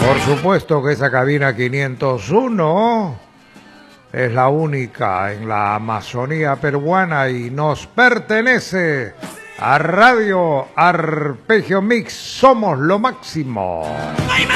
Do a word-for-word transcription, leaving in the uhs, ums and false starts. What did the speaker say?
Por supuesto que esa cabina quinientos uno es la única en la Amazonía peruana y nos pertenece a Radio Arpegio Mix. Somos lo máximo.